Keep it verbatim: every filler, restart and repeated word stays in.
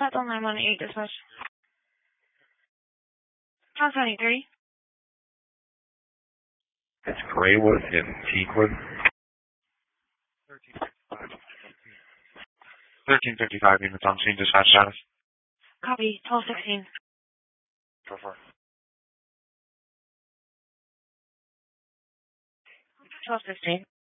Title nine one eight dispatch. Town seventy-three. It's Graywood in Teakwood. thirteen fifty-five units on scene, dispatch status. Copy. twelve sixteen. Go for it. twelve sixteen.